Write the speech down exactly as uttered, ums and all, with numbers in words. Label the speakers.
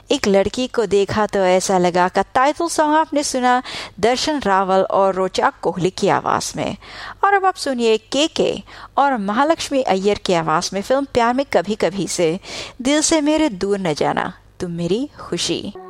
Speaker 1: एक लड़की को देखा तो ऐसा लगा का टाइटल सॉन्ग आपने सुना दर्शन रावल और रोचा कोहली की आवाज में। और अब आप सुनिए के के और महालक्ष्मी अय्यर की आवाज में फिल्म प्यार में कभी कभी से दिल से मेरे दूर न जाना तुम मेरी खुशी।